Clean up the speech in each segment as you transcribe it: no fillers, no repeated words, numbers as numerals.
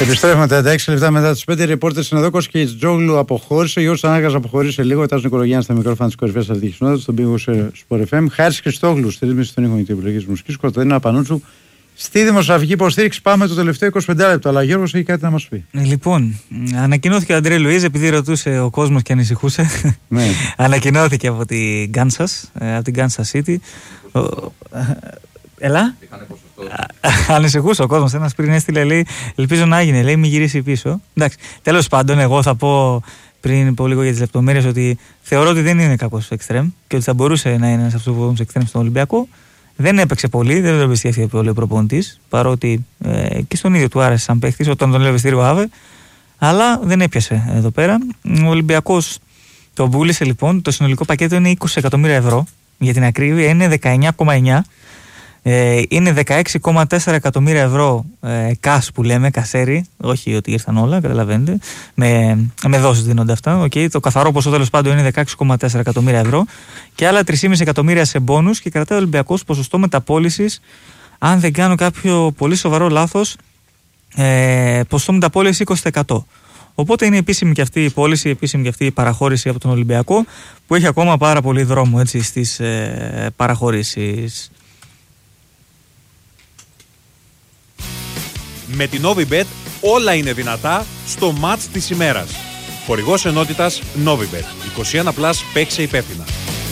Επιστρέφουμε 36 λεπτά μετά τις 5. Ρεπόρτερ είναι εδώ. Κοσκιτζόγλου αποχώρησε. Γιώργος Ανάγκας αποχώρησε λίγο. Ετάζουν Νικολογιάννη στα μικρόφωνα της κορυφαίας αθλητικής κοινότητας, στον πύργο Sport FM. Χάρης Χριστόγλου στη ρύθμιση των ήχων και επιλογής μουσικής. Κωνσταντίνα Πανούτσου στη δημοσιογραφική υποστήριξη. Πάμε το τελευταίο 25 λεπτό. Αλλά Γιώργος έχει κάτι να μας πει. Λοιπόν, ανακοινώθηκε ο Αντρέ Λουίζ, επειδή ρωτούσε ο κόσμος και ανησυχούσε. Ναι. Ανακοινώθηκε από την Kansas, από την Kansas City. Ελά. Ανησυχούσε ο κόσμος. Ένας πριν έστειλε, λέει, ελπίζω να έγινε, λέει, μην γυρίσει πίσω. Εντάξει, τέλος πάντων, εγώ θα πω πριν πω λίγο για τις λεπτομέρειες ότι θεωρώ ότι δεν είναι κακός εξτρέμ και ότι θα μπορούσε να είναι ένας από τους εξτρέμ στον Ολυμπιακό. Δεν έπαιξε πολύ, δεν το εμπιστεύτηκε πολύ ο προπονητής, παρότι και στον ίδιο του άρεσε σαν παίχτης όταν τον λέει Στήριο Άβε, αλλά δεν έπιασε εδώ πέρα. Ο Ολυμπιακός το βούλησε λοιπόν, το συνολικό πακέτο είναι 20 εκατομμύρια ευρώ, για την ακρίβεια είναι 19,9. Είναι 16,4 εκατομμύρια ευρώ cash που λέμε, κασέρι, όχι ότι ήρθαν όλα, καταλαβαίνετε, με δόσεις δίνονται αυτά. Okay. Το καθαρό ποσό τέλος πάντων είναι 16,4 εκατομμύρια ευρώ και άλλα 3,5 εκατομμύρια σε μπόνους και κρατάει ο Ολυμπιακός ποσοστό μεταπώλησης, αν δεν κάνω κάποιο πολύ σοβαρό λάθος, ποσοστό μεταπώλησης 20%. Οπότε είναι επίσημη και αυτή η πώληση, επίσημη και αυτή η παραχώρηση από τον Ολυμπιακό, που έχει ακόμα πάρα πολύ δρόμο έτσι, στις παραχωρήσεις. Με την Novibet όλα είναι δυνατά στο μάτς της ημέρας. Χορηγός ενότητας Novibet. 21+, παίξε υπεύθυνα.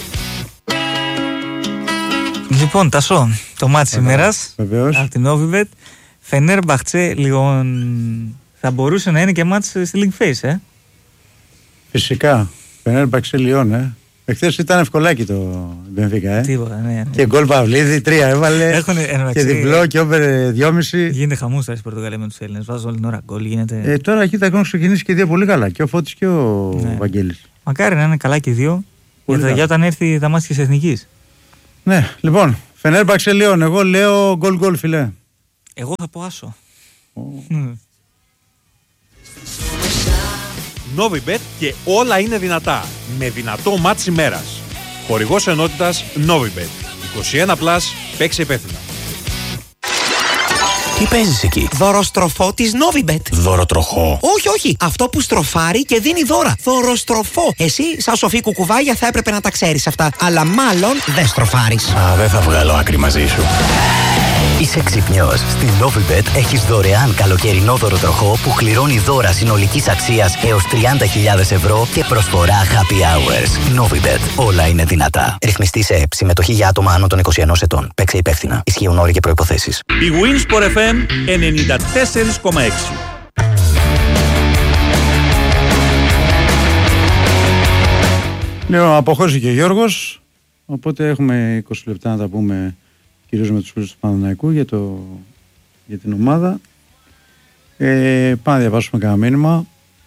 Λοιπόν, Τασό, το μάτς της ημέρας από την Novibet. Φενέρμπαχτσε Λιόν. Θα μπορούσε να είναι και μάτς στη League Face, Φυσικά. Φενέρμπαχτσε Λιόν, Εχθές ήταν ευκολάκι το Μπενφίκα, Τίποτα, ναι. Και γκολ Παυλίδη, 3 έβαλε. Και διπλό και over 2,5. Γίνεται χαμός τώρα στην Πορτογαλία με τους Έλληνες. Βάζουν όλη την ώρα γκολ. Γίνεται... τώρα κοίτα, έχουν ξεκινήσει και δύο πολύ καλά. Και ο Φώτης και ο Βαγγέλης. Μακάρι να είναι καλά και οι δύο. Για όταν έρθει τα μάτια της Εθνικής. Ναι, λοιπόν. Φενέρμπαχτσε Λιόν. Εγώ λέω γκολ, φιλέ. Εγώ θα πω άσο. Novibet και όλα είναι δυνατά. Με δυνατό μάτς ημέρας. Χορηγός ενότητας Novibet. 21+, παίξε υπεύθυνα. Τι παίζεις εκεί? Δωροστροφό της Novibet. Δωροτροχό? Όχι. Αυτό που στροφάρει και δίνει δώρα. Δωροστροφό. Εσύ, σαν σοφή κουκουβάγια, θα έπρεπε να τα ξέρεις αυτά. Αλλά μάλλον δεν στροφάρεις. Δεν θα βγάλω άκρη μαζί σου. Είσαι ξυπνιός. Στη Novibet έχεις δωρεάν καλοκαιρινό δωροτροχό που κληρώνει δώρα συνολικής αξίας έως 30.000 ευρώ και προσφορά happy hours. Novibet. Όλα είναι δυνατά. Ρυθμιστή σε ΕΕΠ. Συμμετοχή για άτομα άνω των 21 ετών. Παίξε υπεύθυνα. Ισχύουν όροι και προϋποθέσεις. Η Winsport FM 94,6. Λοιπόν, αποχώρησε και ο Γιώργος, οπότε έχουμε 20 λεπτά να τα πούμε κυρίως με τους φίλους του Παναθηναϊκού για την ομάδα. Πάμε να διαβάσουμε κανένα μήνυμα.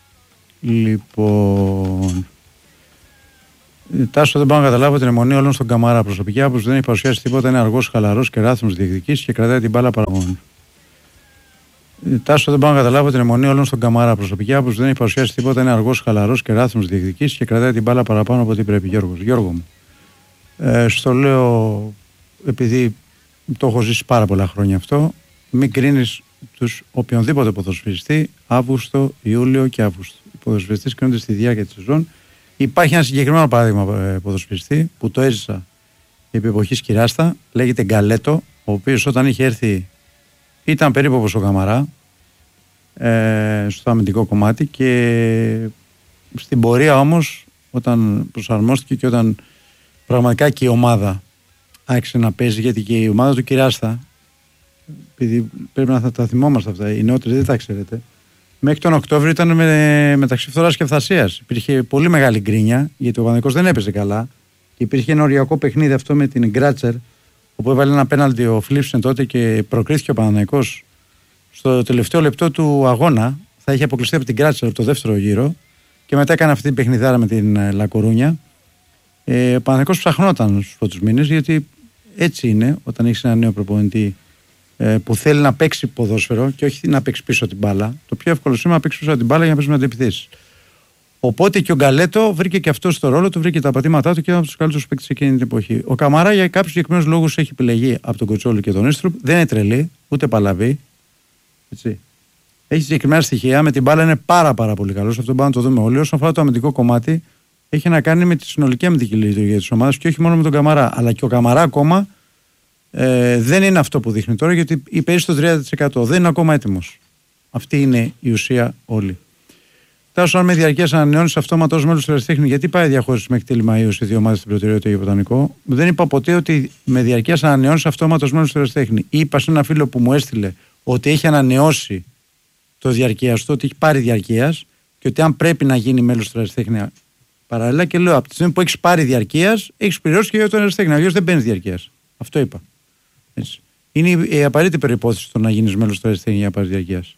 Λοιπόν, Τάσο, δεν πάω να καταλάβω την αιμονή όλων στον Καμαρά. Προσωπική άποψη δεν έχει παρουσιάσει τίποτα, είναι αργός, χαλαρός και ράθμος διεκδικής και κρατάει την μπάλα παραγωγών. Τάσο, δεν πάω να καταλάβω την αιμονή όλων στον Καμαρά. Προσωπική άποψη δεν έχει παρουσιάσει τίποτα, είναι αργός, χαλαρός και ράθμος διεκδικής και κρατάει την μπάλα παραπάνω από ό,τι πρέπει. Γιώργο μου. Στο λέω επειδή το έχω ζήσει πάρα πολλά χρόνια αυτό. Μην κρίνεις τους οποιονδήποτε ποδοσφαιριστή Αύγουστο, Ιούλιο και Αύγουστο. Οι ποδοσφαιριστές κρίνονται στη διάρκεια της σεζόν. Υπάρχει ένα συγκεκριμένο παράδειγμα ποδοσφαιριστή που το έζησα επί εποχής Κυράστα. Λέγεται Γκαλέτο, ο οποίος όταν είχε έρθει ήταν περίπου όπως ο Καμαρά στο αμυντικό κομμάτι και στην πορεία όμως όταν προσαρμόστηκε και όταν πραγματικά και η ομάδα άρχισε να παίζει, γιατί και η ομάδα του Κυράστα, επειδή πρέπει να τα θυμόμαστε αυτά, οι νεότεροι δεν τα ξέρετε, μέχρι τον Οκτώβριο ήταν μεταξύ φθοράς και φθασίας. Υπήρχε πολύ μεγάλη γκρίνια, γιατί ο Παναθηναϊκός δεν έπαιζε καλά και υπήρχε ένα οριακό παιχνίδι αυτό με την Γκράτσερ, όπου έβαλε ένα πέναλτι ο Φλίψεν τότε και προκρίθηκε ο Παναθηναϊκός στο τελευταίο λεπτό του αγώνα. Θα είχε αποκλειστεί από την Γκράτσερ το δεύτερο γύρο και μετά έκανε αυτή την παιχνιδάρα με την Λακορούνια. Ο Παναθηναϊκός ψαχνόταν στους πρώτους μήνες, γιατί έτσι είναι όταν έχεις ένα νέο προπονητή που θέλει να παίξει ποδόσφαιρο και όχι να παίξει πίσω την μπάλα. Το πιο εύκολο είναι να παίξει πίσω την μπάλα για να παίζει με αντιπιθέσεις. Οπότε και ο Γκαλέτο βρήκε και αυτό στο ρόλο του, βρήκε τα πατήματά του και ήταν από τους καλύτερους παίκτες εκείνη την εποχή. Ο Καμαρά για κάποιους συγκεκριμένους λόγους έχει επιλεγεί από τον Κοτσόλου και τον Ίστρουπ. Δεν είναι τρελή, ούτε παλαβή. Έτσι. Έχει συγκεκριμένα στοιχεία. Με την μπάλα είναι πάρα πολύ καλό. Αυτό πάμε να το δούμε όλοι. Όσον αφορά το αμυντικό κομμάτι, έχει να κάνει με τη συνολική αμυντική λειτουργία τη ομάδα και όχι μόνο με τον Καμαρά. Αλλά και ο Καμαρά ακόμα δεν είναι αυτό που δείχνει τώρα, γιατί παίζει στο 30%. Δεν είναι ακόμα έτοιμος. Αυτή είναι η ουσία όλη. Τάσο, αν με διαρκές ανανεώνεις αυτόματα ως μέλος του ερασιτέχνη, γιατί πάει διαχώρηση μέχρι τέλη Μαΐου σε 2 ομάδες στην προτεραιότητα για Βοτανικό? Δεν είπα ποτέ ότι με διαρκές ανανεώνεις αυτόματα ως μέλος του ερασιτέχνη. Είπα σε ένα φίλο που μου έστειλε ότι έχει ανανεώσει το διαρκείας του, ότι έχει πάρει διαρκείας και ότι αν πρέπει να γίνει μέλος του ερασιτέχνη παράλληλα, και λέω από τη στιγμή που έχει πάρει διαρκείας, έχει πληρώσει και για τον ερασιτέχνη. Αλλιώς δεν παίρνει διαρκείας. Αυτό είπα. Έτσι. Είναι η απαραίτητη προϋπόθεση το να γίνεις μέλος του ερασιτέχνη για να πάρει διαρκείας.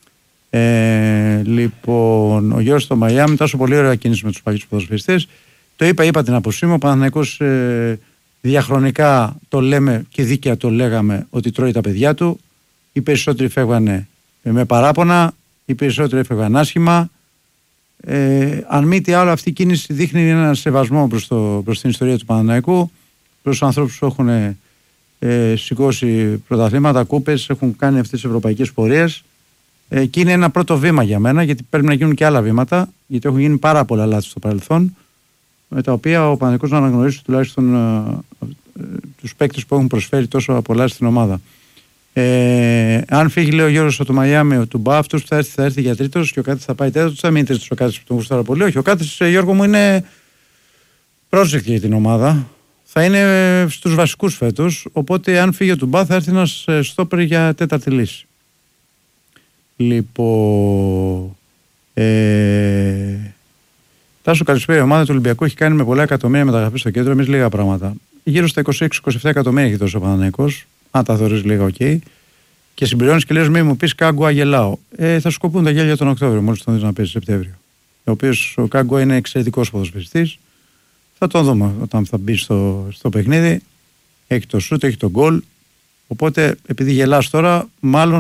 Λοιπόν, ο Γιώργος στο Μαϊάμι, τόσο πολύ ωραία κίνηση με τους παλιούς ποδοσφαιριστές. Το είπα την άποψή μου. Ο Παναθηναϊκός διαχρονικά το λέμε και δίκαια το λέγαμε ότι τρώει τα παιδιά του. Οι περισσότεροι φεύγανε με παράπονα, οι περισσότεροι έφευγαν άσχημα. Αν μη τι άλλο, αυτή η κίνηση δείχνει ένα σεβασμό προς την ιστορία του Παναθηναϊκού, προς τους ανθρώπους που έχουν σηκώσει πρωταθλήματα, κούπες, έχουν κάνει αυτές τις ευρωπαϊκές πορείες. Και είναι ένα πρώτο βήμα για μένα, γιατί πρέπει να γίνουν και άλλα βήματα, γιατί έχουν γίνει πάρα πολλά λάθη στο παρελθόν, με τα οποία ο Παναθηναϊκός να αναγνωρίσει τουλάχιστον τους παίκτες που έχουν προσφέρει τόσο πολλά στην ομάδα. Αν φύγει, λέει ο Γιώργος από το Μαϊάμι, ο Τουμπά, αυτός που θα έρθει για τρίτος και ο Κάτης θα πάει τέταρτος, θα μείνει τρίτος ο Κάτης που τον γουστάρω πολύ. Όχι, ο Κάτης, Γιώργο μου, είναι project για την ομάδα. Θα είναι στους βασικούς φέτος, οπότε αν φύγει ο Τουμπά θα έρθει ένας στόπερ για τέταρτη λύση. Λοιπόν, Τάσο, καλησπέρα. Η ομάδα του Ολυμπιακού έχει κάνει με πολλά εκατομμύρια μεταγραφές στο κέντρο, εμείς λίγα πράγματα. Γύρω στα 26-27 εκατομμύρια έχει δώσει ο Παναθηναϊκός, αν τα θεωρείς λίγα, οκ. Και συμπληρώνεις και λες, μη μου πεις Κάγκουα γελάω. Θα σου κοπούν τα γέλια τον Οκτώβριο, μόλις τον δεις να παίζει Σεπτέμβριο. Ο οποίος ο Κάγκουα είναι εξαιρετικός ποδοσφαιριστής. Θα τον δούμε όταν θα μπει στο παιχνίδι. Έχει το σούτ, έχει το γκολ. Οπότε, επειδή γελάς τώρα, μάλλον